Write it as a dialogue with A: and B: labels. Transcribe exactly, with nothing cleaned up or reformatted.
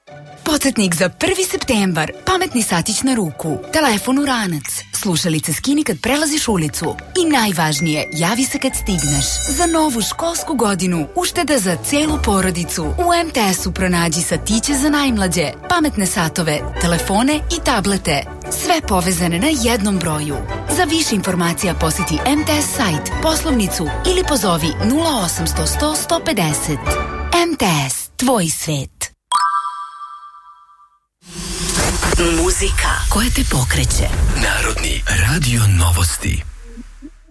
A: Podsjetnik za prvi septembar. Pametni satić na ruku. Telefon u ranac. Slušalice skini kad prelaziš ulicu. I najvažnije, javi se kad stigneš. Za novu školsku godinu ušteda za celu porodicu. U em te esu pronađi satiće za najmlađe, pametne satove, telefone i tablete. Sve povezane na jednom broju. Za više informacija posjeti em te es sajt, poslovnicu ili pozovi nula osamsto sto sto pedeset. em te es, tvoj svet.
B: Muzika koja te pokreće.
C: Narodni radio novosti.